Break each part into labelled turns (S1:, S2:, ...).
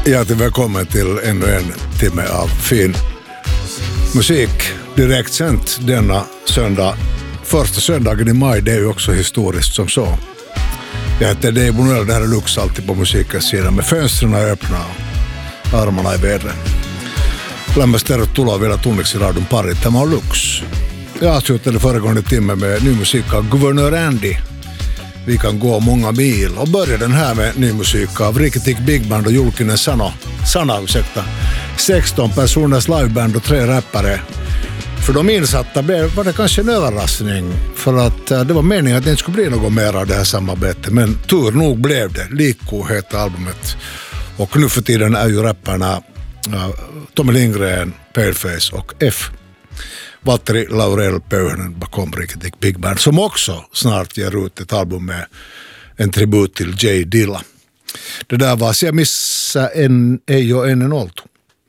S1: Hjärtligt välkommen till ännu en timme av fin musik. Direkt sänt denna söndag. Första söndagen i maj, det är ju också historiskt som så. Jag heter Dave Bonell, det här är Lux alltid på musikens sida. Med fönstren öppna och armarna i vädret. Lämmästä tuloa vielä tunniksi radion pari. Tämä on Lux. Jag avslutade föregående timme med ny musik av Guvernör Andy. Vi kan gå många mil och börja den här med ny musik av Rikketik Big Band och Julkinen Sana, 16 personers liveband och 3 rappare. För de insatta var det kanske en överraskning, för att det var meningen att det inte skulle bli något mer av det här samarbetet, men tur nog blev det. Likko heter albumet. Och nu för tiden är ju rapparna Tommy Lindgren, Paleface och F. Valtteri Laurel Pöyhönen bakom Rikketik Big Band, som också snart ger ut ett album med en tribut till J. Dilla. Det där var Så jag missade Ei och en oltu.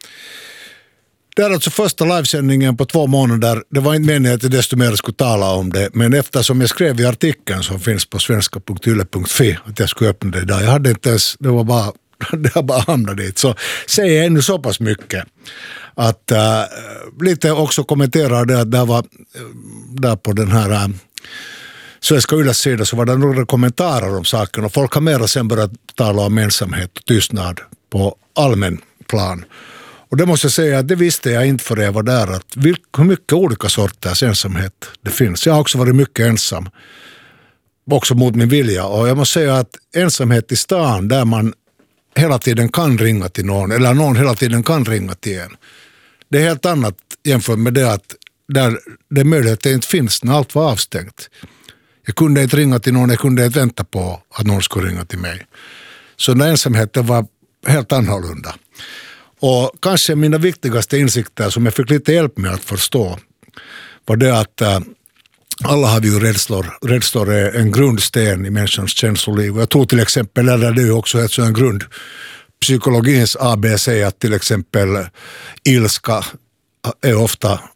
S1: Det är alltså första livesändningen på 2 månader. Det var inte meningen att jag desto mer skulle tala om det, men eftersom jag skrev i artikeln som finns på svenska.yle.fi att jag skulle öppna det idag. Jag hade inte ens, det har bara hamnat dit. Så säger jag ännu så pass mycket att lite också kommenterar det att det var där på den här svenska Yles sida så var det några kommentarer om saken, och folk har mera sen börjat tala om ensamhet och tystnad på allmän plan. Och det måste jag säga att det visste jag inte för jag var där, att hur mycket olika sorters ensamhet det finns. Jag har också varit mycket ensam, också mot min vilja, och jag måste säga att ensamhet i stan där man hela tiden kan ringa till någon, eller någon hela tiden kan ringa till en. Det är helt annat jämfört med det att där det möjlighet inte finns när allt var avstängt. Jag kunde inte ringa till någon, jag kunde inte vänta på att någon skulle ringa till mig. Så den ensamheten var helt annorlunda. Och kanske mina viktigaste insikter som jag fick lite hjälp med att förstå var det att alla har ju rädslor. Rädslor är en grundsten i människans känsloliv. Jag tror till exempel, eller det är också ett sån grund, psykologins ABC, att till exempel ilska är ofta